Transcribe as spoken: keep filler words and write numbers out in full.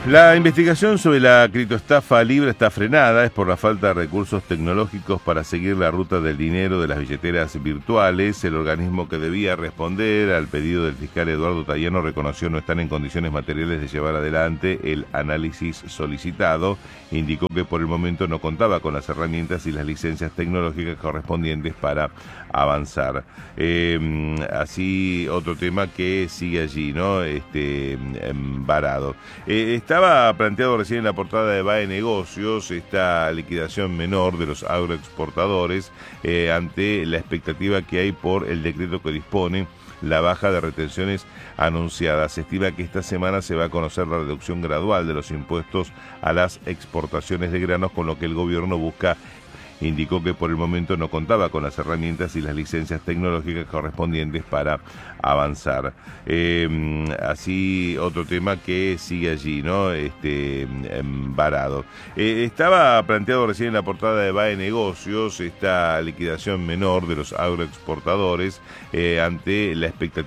La investigación sobre la criptoestafa Libra está frenada, es por la falta de recursos tecnológicos para seguir la ruta del dinero de las billeteras virtuales. El organismo que debía responder al pedido del fiscal Eduardo Tayano reconoció no estar en condiciones materiales de llevar adelante el análisis solicitado. Indicó que por el momento no contaba con las herramientas y las licencias tecnológicas correspondientes para avanzar. Eh, así, otro tema que sigue allí, ¿no? Este, varado. Eh, Estaba planteado recién en la portada de B A E Negocios esta liquidación menor de los agroexportadores eh, ante la expectativa que hay por el decreto que dispone la baja de retenciones anunciada. Se estima que esta semana se va a conocer la reducción gradual de los impuestos a las exportaciones de granos, con lo que el gobierno busca. Indicó que por el momento no contaba con las herramientas y las licencias tecnológicas correspondientes para avanzar. Eh, así, otro tema que sigue allí, ¿no? Este, varado. Eh, estaba planteado recién en la portada de B A E Negocios esta liquidación menor de los agroexportadores eh, ante la expectativa